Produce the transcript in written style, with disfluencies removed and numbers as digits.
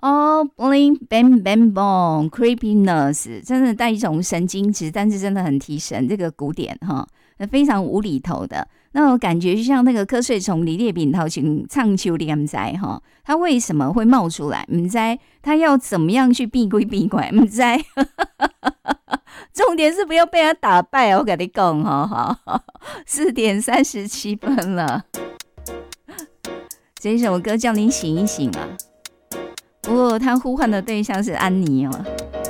哦，bling bang bang bong creepiness， 真的带一种神经质，但是真的很提神。这个古典哈，非常无厘头的。那我感觉就像那个瞌睡虫李烈炳头前唱秋连在哈，它为什么会冒出来？唔知它要怎么样去避归避拐？唔知，重点是不要被它打败。我跟你讲哈，4:37了，这首歌叫你醒一醒啊。不过他呼唤的对象是安妮哦。